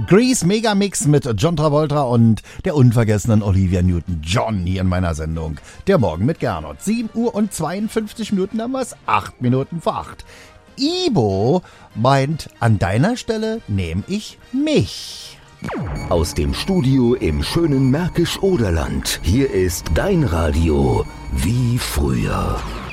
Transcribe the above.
Grease Megamix mit John Travolta und der unvergessenen Olivia Newton-John hier in meiner Sendung. Der Morgen mit Gernot. 7 Uhr und 52 Minuten haben wir es. 8 Minuten vor 8. Ibo meint, an deiner Stelle nehme ich mich. Aus dem Studio im schönen Märkisch-Oderland. Hier ist dein Radio wie früher.